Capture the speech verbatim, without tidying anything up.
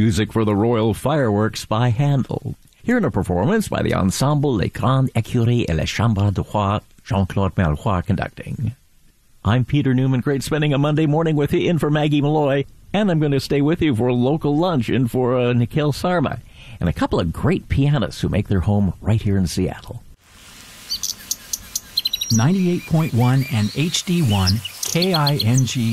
music for the Royal Fireworks by Handel. Here in a performance by the Ensemble Les Grandes Écuries et les Chambres de Roi, Jean-Claude Marois conducting. I'm Peter Newman. Great spending a Monday morning with you in for Maggie Malloy. And I'm going to stay with you for a local lunch in for uh, Nikhil Sarma and a couple of great pianists who make their home right here in Seattle. ninety-eight point one and H D one K I N G